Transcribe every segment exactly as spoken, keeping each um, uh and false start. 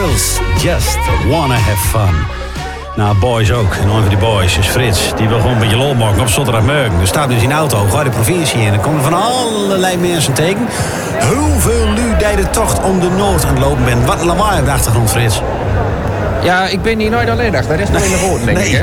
Girls just wanna have fun. Nou, boys ook. En een van die boys is Frits. Die wil gewoon een beetje lol maken op zondagmorgen. Er staat dus in de auto, ga de provincie in. Er komen van allerlei mensen tegen. Hoeveel lu die de tocht om de Noord aan het lopen bent. Wat een lawaai op de achtergrond, Frits. Ja, ik ben hier nooit alleen. Dat is nog in de woorden, denk ik. Hè?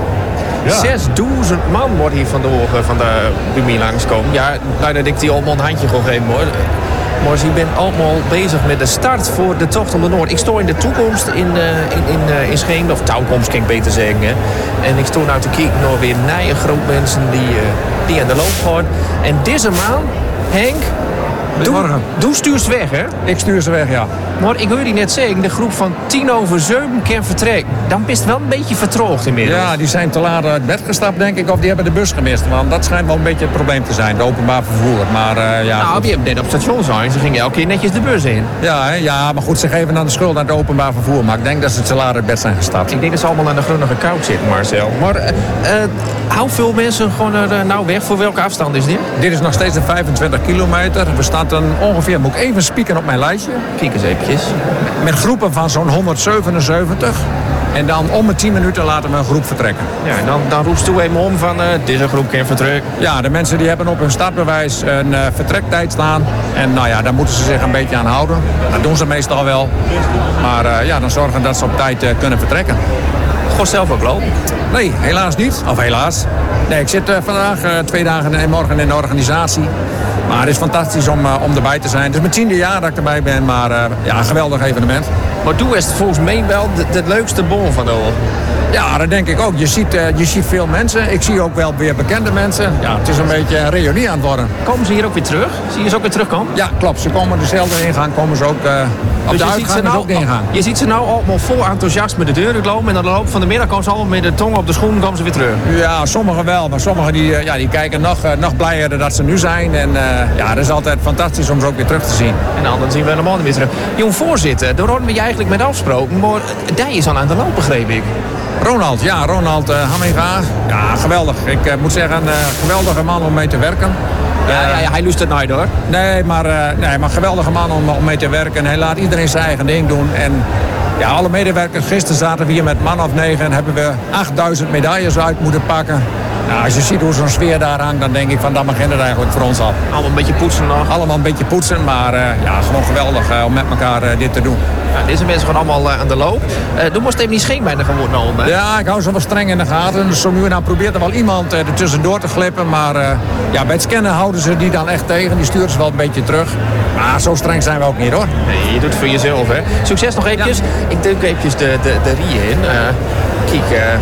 Ja. zesduizend man wordt hier vandoor van de Bumie langskomen. Ja, nou, dat ik die allemaal een handje gegeven hoor. Maar je bent allemaal bezig met de start voor de tocht om de Noord. Ik sta in de toekomst in, uh, in, in, uh, in Scheemda, of touwkomst kan ik beter zeggen. Hè. En ik sta nou te kijken naar weer naar een groep mensen die, uh, die aan de loop gaan. En deze maand, Henk, doe, doe stuurt ze weg, hè? Ik stuur ze weg, ja. Maar ik hoorde je net zeggen, de groep van tien over zeven kan vertrekken. Dan is het wel een beetje vertroogd inmiddels. Ja, die zijn te laat uit bed gestapt, denk ik. Of die hebben de bus gemist. Want dat schijnt wel een beetje het probleem te zijn, de openbaar vervoer. Maar uh, ja... Nou, je hebt net op het station zijn. Ze gingen elke keer netjes de bus in. Ja, hè, ja, maar goed, ze geven dan de schuld aan het openbaar vervoer. Maar ik denk dat ze te laat uit bed zijn gestapt. Ik denk dat ze allemaal aan de grunnige koud zitten, Marcel. Maar uh, uh, hoe veel mensen gewoon er uh, nou weg? Voor welke afstand is dit? Dit is nog steeds een vijfentwintig kilometer. We staan dan ongeveer, moet ik even spieken op mijn lijstje. Kijk eens eventjes. Met groepen van zo'n honderdzevenenzeventig. En dan om de tien minuten laten we een groep vertrekken. Ja, en dan, dan roept toe even om van, uh, dit is een groep kan vertrekken. Ja, de mensen die hebben op hun startbewijs een uh, vertrektijd staan. En nou ja, daar moeten ze zich een beetje aan houden. Dat doen ze meestal wel. Maar uh, ja, dan zorgen dat ze op tijd uh, kunnen vertrekken. Goh, zelf ook lopen? Nee, helaas niet. Of helaas. Nee, ik zit uh, vandaag uh, twee dagen en morgen in de organisatie. Maar het is fantastisch om, uh, om erbij te zijn. Het is mijn tiende jaar dat ik erbij ben, maar uh, ja, een geweldig evenement. Maar doe is volgens mij wel het leukste bol van de oorlog. Ja, dat denk ik ook. Je ziet, uh, je ziet veel mensen. Ik zie ook wel weer bekende mensen. Ja, het is een beetje een reunie aan het worden. Komen ze hier ook weer terug? Zie je ze ook weer terugkomen? Ja, klopt. Ze komen dezelfde ingang, komen ze ook uh, op dus de je uitgang ziet ze nou, ook de ingang. Je ziet ze nou allemaal vol enthousiasme de deur lopen. En aan de loop van de middag komen ze allemaal met de tong op de schoen komen ze weer terug. Ja, sommigen wel. Maar sommigen die, uh, ja, die kijken nog, uh, nog blijer dat ze nu zijn. En uh, ja, dat is altijd fantastisch om ze ook weer terug te zien. En dan zien we helemaal weer terug. Jong voorzitter, daar hadden we je eigenlijk met afgesproken. Maar die is al aan de loop, begreep ik. Ronald, ja, Ronald uh, Hamminga. Ja, geweldig. Ik uh, moet zeggen, een uh, geweldige man om mee te werken. Ja, ja, ja, hij lust het nooit hoor. Nee, maar, uh, nee, maar geweldige man om, om mee te werken. Hij laat iedereen zijn eigen ding doen. En ja, alle medewerkers, gisteren zaten we hier met man of negen en hebben we achtduizend medailles uit moeten pakken. Nou, als je ziet hoe zo'n sfeer daar hangt, dan denk ik van, dan begint het eigenlijk voor ons al. Allemaal een beetje poetsen nog. Allemaal een beetje poetsen, maar uh, ja, gewoon geweldig uh, om met elkaar uh, dit te doen. Ja, deze mensen gaan allemaal uh, aan de loop. Uh, Doe moest even niet scheenbijna gaan worden om. Ja, ik hou ze wel streng in de gaten. Dus zo nu en dan probeert er wel iemand uh, er tussendoor te glippen. Maar uh, ja, bij het scannen houden ze die dan echt tegen. Die sturen ze wel een beetje terug. Maar zo streng zijn we ook niet hoor. Nee, je doet het voor jezelf hè. Succes nog eventjes. Ja. Ik duik eventjes de, de, de rie in. Uh, kijk, uh,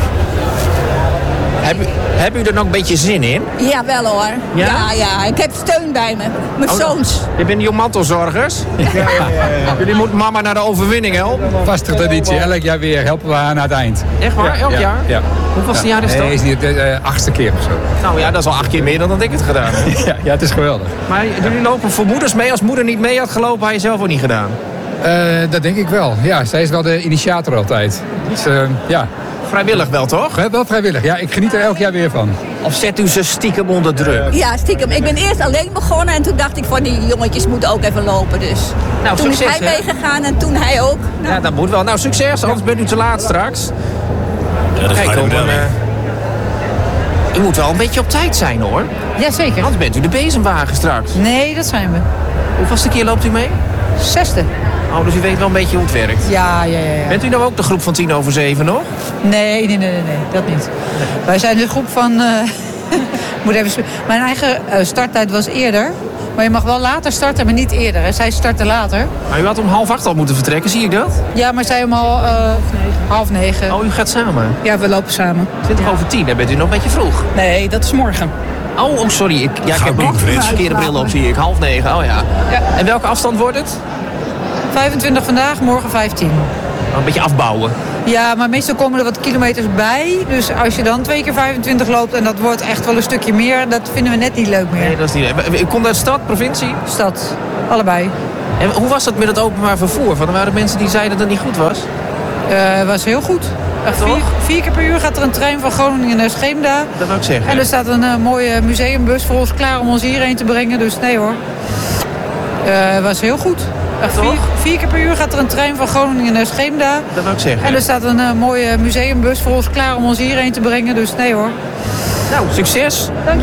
heb, u, heb u er nog een beetje zin in? Ja, wel hoor. Ja, ja. ja. Ik heb steun bij me. Mijn oh, zoons. Je bent jong mantelzorgers. Ja, ja, ja, ja. Jullie moeten mama naar de overwinning helpen. Vaste traditie. Elk jaar weer helpen we haar naar het eind. Echt waar? Ja, Elk ja, jaar? Ja. Hoeveelste ja. jaar is dat? Nee, is niet de uh, achtste keer of zo. Nou ja, dat is al acht keer meer dan dat ik het gedaan heb. ja, ja, het is geweldig. Maar jullie lopen voor moeders mee. Als moeder niet mee had gelopen, had je zelf ook niet gedaan? Uh, dat denk ik wel. Ja, zij is wel de initiator altijd. Dus, uh, ja. Vrijwillig wel, toch? Wel, wel vrijwillig. Ja, ik geniet er elk jaar weer van. Of zet u ze stiekem onder druk? Ja, stiekem. Ik ben eerst alleen begonnen en toen dacht ik van die jongetjes moeten ook even lopen. Dus nou, toen succes, is hij hè? meegegaan en toen hij ook. Nou. Ja, dat moet wel. Nou, succes, anders bent u te laat straks. Ja, dat Kijk, ga je uh, u moet wel een beetje op tijd zijn, hoor. Jazeker. Anders bent u de bezemwagen straks. Nee, dat zijn we. Hoeveelste keer loopt u mee? Zesde. Oh, dus u weet wel een beetje hoe het werkt. Ja, ja, ja. ja. Bent u nou ook de groep van tien over zeven nog? Nee, nee, nee, nee, nee dat niet. Nee. Wij zijn de groep van... Uh, moet even Mijn eigen uh, starttijd was eerder. Maar je mag wel later starten, maar niet eerder. Hè. Zij starten later. Maar u had om half acht al moeten vertrekken, zie ik dat? Ja, maar zij om al uh, half negen. Oh, u gaat samen? Ja, we lopen samen. twintig ja. over tien, dan bent u nog een beetje vroeg. Nee, dat is morgen. Oh, oh sorry. Ik, ja, ik heb nog een verkeerde bril op, zie ik. Half negen, oh ja. ja. En welke afstand wordt het? vijfentwintig vandaag, morgen vijftien. Oh, een beetje afbouwen. Ja, maar meestal komen er wat kilometers bij. Dus als je dan twee keer vijfentwintig loopt en dat wordt echt wel een stukje meer, dat vinden we net niet leuk meer. Nee, dat is niet leuk. U komt uit stad, provincie? Stad, allebei. En hoe was dat met het openbaar vervoer? Want er waren mensen die zeiden dat het niet goed was. Het uh, was heel goed. Vier, vier keer per uur gaat er een trein van Groningen naar Scheemda. Dat wil ik zeggen. En er staat een uh, mooie museumbus voor ons klaar om ons hierheen te brengen. Dus nee hoor. Het uh, was heel goed. Echt vier, vier keer per uur gaat er een trein van Groningen naar Scheemda. Dat wil ik zeggen. En er staat een uh, mooie museumbus voor ons klaar om ons hierheen te brengen. Dus nee hoor. Nou, succes. Dank